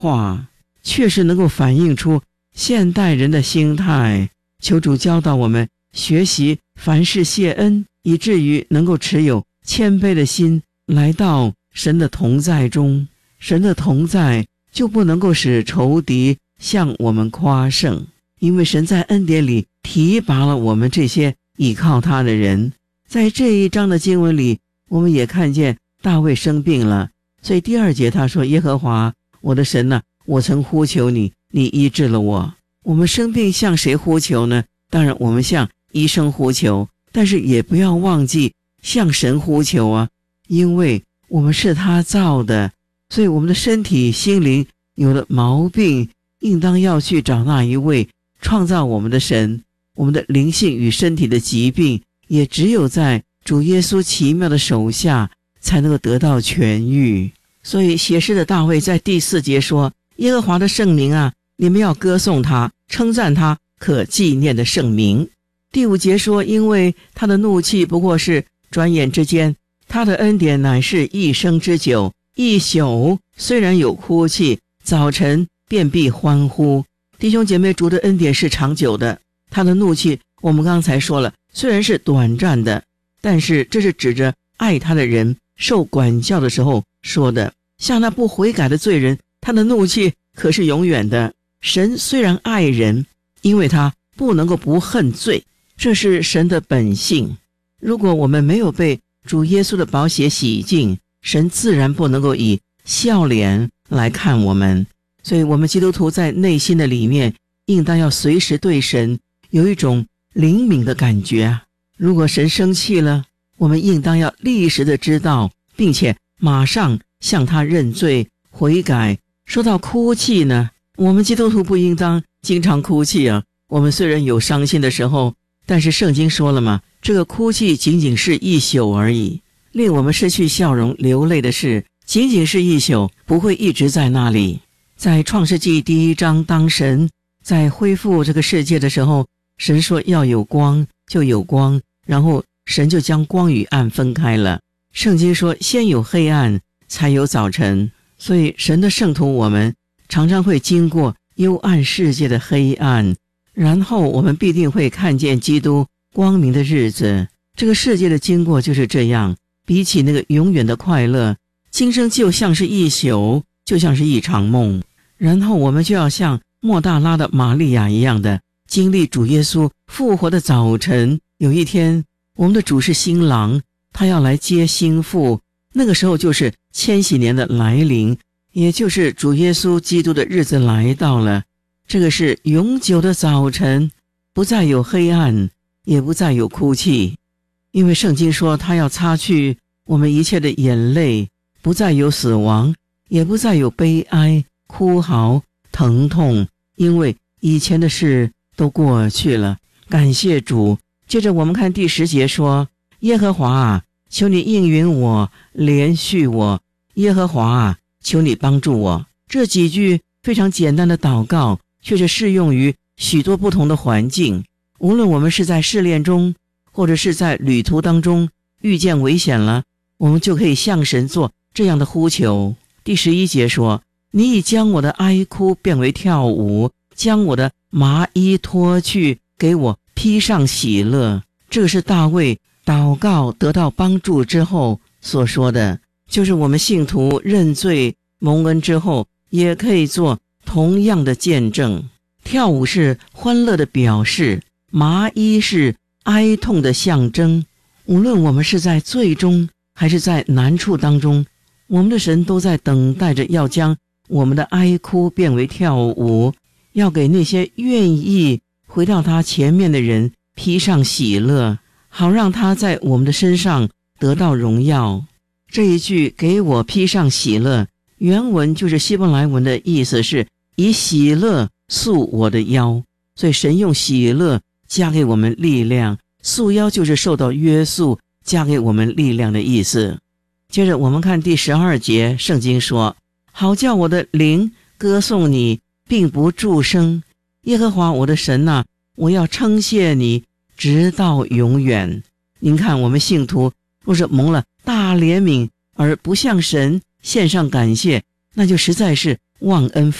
话确实能够反映出现代人的心态。求主教导我们学习凡事谢恩，以至于能够持有谦卑的心来到神的同在中。神的同在就不能够使仇敌向我们夸胜，因为神在恩典里提拔了我们这些倚靠他的人。在这一章的经文里，我们也看见大卫生病了，所以第2节他说，耶和华我的神啊，我曾呼求你，你医治了我。我们生病向谁呼求呢？当然我们向医生呼求，但是也不要忘记向神呼求啊，因为我们是他造的，所以我们的身体心灵有了毛病，应当要去找那一位创造我们的神。我们的灵性与身体的疾病也只有在主耶稣奇妙的手下才能够得到痊愈。所以写诗的大卫在第4节说，耶和华的圣名啊，你们要歌颂他，称赞他可纪念的圣名。第5节说，因为他的怒气不过是转眼之间，他的恩典乃是一生之久。一宿虽然有哭泣，早晨便必欢呼。弟兄姐妹，主的恩典是长久的，他的怒气我们刚才说了，虽然是短暂的，但是这是指着爱他的人受管教的时候说的。像那不悔改的罪人，他的怒气可是永远的。神虽然爱人，因为他不能够不恨罪，这是神的本性。如果我们没有被主耶稣的宝血洗净，神自然不能够以笑脸来看我们。所以我们基督徒在内心的里面应当要随时对神有一种灵敏的感觉啊。如果神生气了，我们应当要立时的知道，并且马上向他认罪悔改。说到哭泣呢，我们基督徒不应当经常哭泣啊。我们虽然有伤心的时候，但是圣经说了嘛，这个哭泣仅仅是一宿而已，令我们失去笑容流泪的事仅仅是一宿，不会一直在那里。在创世纪第1章，当神在恢复这个世界的时候，神说要有光，就有光，然后神就将光与暗分开了。圣经说先有黑暗才有早晨，所以神的圣徒我们常常会经过幽暗世界的黑暗，然后我们必定会看见基督光明的日子。这个世界的经过就是这样，比起那个永远的快乐，今生就像是一宿，就像是一场梦。然后我们就要像莫大拉的玛利亚一样的经历主耶稣复活的早晨。有一天我们的主是新郎，他要来接新妇，那个时候就是千禧年的来临，也就是主耶稣基督的日子来到了。这个是永久的早晨，不再有黑暗，也不再有哭泣，因为圣经说他要擦去我们一切的眼泪，不再有死亡，也不再有悲哀哭嚎疼痛，因为以前的事都过去了。感谢主。接着我们看第10节说，耶和华啊，求你应允我，怜恤我，耶和华啊，求你帮助我。这几句非常简单的祷告，却是适用于许多不同的环境。无论我们是在试炼中，或者是在旅途当中遇见危险了，我们就可以向神做这样的呼求。第11节说，你已将我的哀哭变为跳舞，将我的麻衣脱去，给我披上喜乐。这个是大卫祷告得到帮助之后所说的，就是我们信徒认罪蒙恩之后也可以做同样的见证。跳舞是欢乐的表示，麻衣是哀痛的象征。无论我们是在罪中还是在难处当中，我们的神都在等待着要将我们的哀哭变为跳舞，要给那些愿意回到他前面的人披上喜乐，好让他在我们的身上得到荣耀。这一句给我披上喜乐，原文就是希伯来文的意思是以喜乐束我的腰，所以神用喜乐加给我们力量，束腰就是受到约束，加给我们力量的意思。接着我们看第12节，圣经说，好叫我的灵歌颂你，并不住声。耶和华我的神啊，我要称谢你直到永远。您看我们信徒若是蒙了大怜悯而不向神献上感谢， 那就实在是忘恩